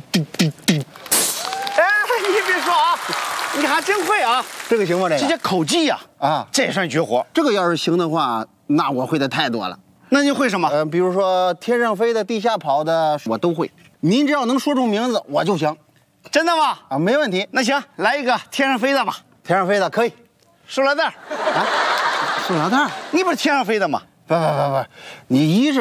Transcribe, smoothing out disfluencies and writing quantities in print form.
你别说啊，你还真会啊！ 这个行吗？ 这些口技呀，这也算绝活。 这个要是行的话，那我会的太多了。 那你会什么？ 比如说天上飞的、地下跑的，我都会。您只要能说出名字，我就行。 真的吗？ 啊，没问题。 那行，来一个天上飞的吧。 天上飞的可以。 塑料袋。 啊，塑料袋？ 你不是天上飞的吗？ 不，你一是